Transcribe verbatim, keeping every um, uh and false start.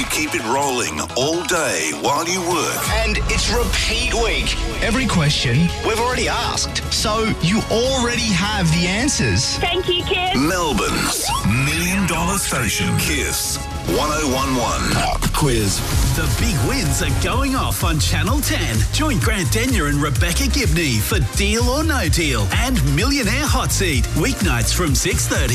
keep it rolling all day while you work. And it's repeat week. Every question we've already asked, so you already have the answers. Thank you, Kiss. Melbourne's Million Dollar Station. Kiss one oh one one. Pop quiz. The big wins are going off on Channel ten. Join Grant Denyer and Rebecca Gibney for Deal or No Deal and Millionaire Hot Seat. Weeknights from six thirty.